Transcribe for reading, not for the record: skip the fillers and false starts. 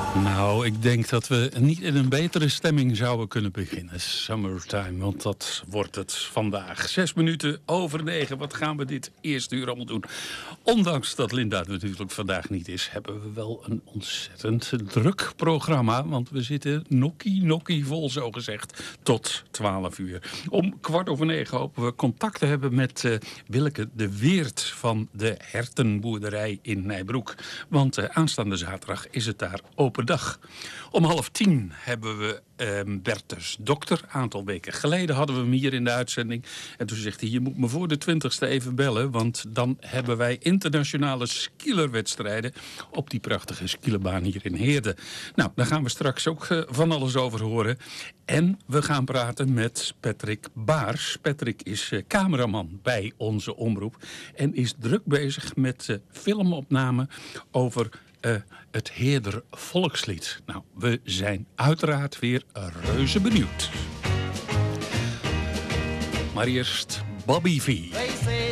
Nou, ik denk dat we niet in een betere stemming zouden kunnen beginnen. Summertime, want dat wordt het vandaag. 9:06. Wat gaan we dit eerste uur allemaal doen? Ondanks dat Linda er natuurlijk vandaag niet is, hebben we wel een ontzettend druk programma. Want we zitten nokkie vol, zogezegd, tot 12 uur. Om 9:15 hopen we contact te hebben met Willeke de Weert van de Hertenboerderij in Nijbroek. Want aanstaande zaterdag is het daar open dag. Om 9:30 hebben we Bertus Dokter. Een aantal weken geleden hadden we hem hier in de uitzending. En toen zegt hij, je moet me voor de 20ste even bellen, want dan hebben wij internationale skielerwedstrijden op die prachtige skielenbaan hier in Heerden. Nou, daar gaan we straks ook van alles over horen. En we gaan praten met Patrick Baars. Patrick is cameraman bij onze omroep en is druk bezig met filmopname over het Heerder volkslied. Nou, we zijn uiteraard weer reuze benieuwd. Maar eerst Bobby V.